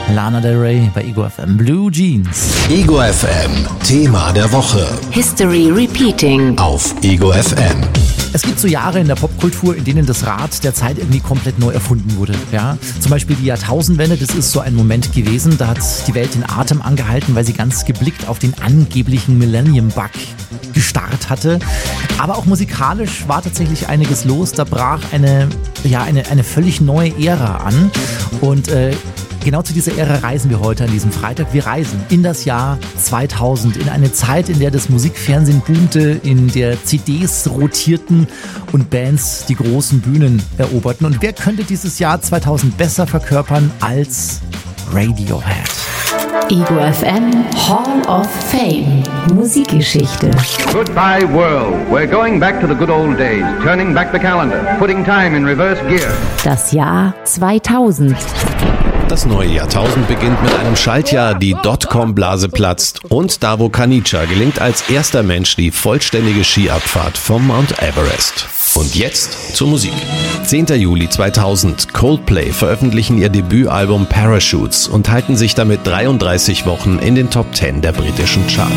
Lana Del Rey bei Ego FM. Blue Jeans. Ego FM, Thema der Woche. History Repeating. Auf Ego FM. Es gibt so Jahre in der Popkultur, in denen das Rad der Zeit irgendwie komplett neu erfunden wurde. Ja? Zum Beispiel die Jahrtausendwende, das ist so ein Moment gewesen, da hat die Welt den Atem angehalten, weil sie ganz geblickt auf den angeblichen Millennium-Bug gestarrt hatte. Aber auch musikalisch war tatsächlich einiges los, da brach eine völlig neue Ära an und genau zu dieser Ära reisen wir heute an diesem Freitag. Wir reisen in das Jahr 2000, in eine Zeit, in der das Musikfernsehen boomte, in der CDs rotierten und Bands die großen Bühnen eroberten. Und wer könnte dieses Jahr 2000 besser verkörpern als Radiohead? Ego FM Hall of Fame. Musikgeschichte. Goodbye world. We're going back to the good old days. Turning back the calendar. Putting time in reverse gear. Das Jahr 2000. Das neue Jahrtausend beginnt mit einem Schaltjahr, die Dotcom-Blase platzt und Davo Kanica gelingt als erster Mensch die vollständige Skiabfahrt vom Mount Everest. Und jetzt zur Musik. 10. Juli 2000. Coldplay veröffentlichen ihr Debütalbum Parachutes und halten sich damit 33 Wochen in den Top 10 der britischen Charts.